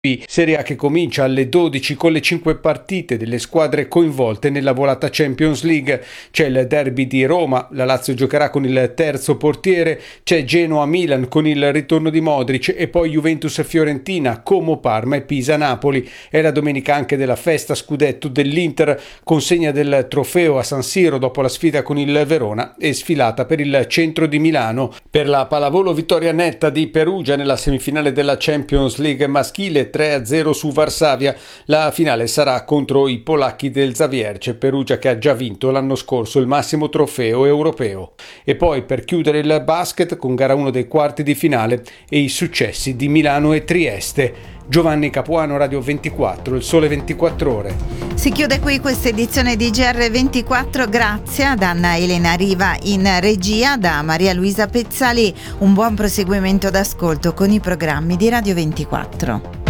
Serie A che comincia alle 12 con le 5 partite delle squadre coinvolte nella volata Champions League. C'è il derby di Roma, la Lazio giocherà con il terzo portiere, c'è Genoa-Milan con il ritorno di Modric e poi Juventus-Fiorentina, Como-Parma e Pisa-Napoli. È la domenica anche della festa scudetto dell'Inter, consegna del trofeo a San Siro dopo la sfida con il Verona e sfilata per il centro di Milano. Per la pallavolo vittoria netta di Perugia nella semifinale della Champions League maschile 3-0 su Varsavia. La finale sarà contro i polacchi del Zawiercie, Perugia che ha già vinto l'anno scorso il massimo trofeo europeo. E poi per chiudere il basket con gara 1 dei quarti di finale e i successi di Milano e Trieste. Giovanni Capuano, Radio 24, il Sole 24 Ore. Si chiude qui questa edizione di GR24, grazie ad Anna Elena Riva in regia, da Maria Luisa Pezzali. Un buon proseguimento d'ascolto con i programmi di Radio 24.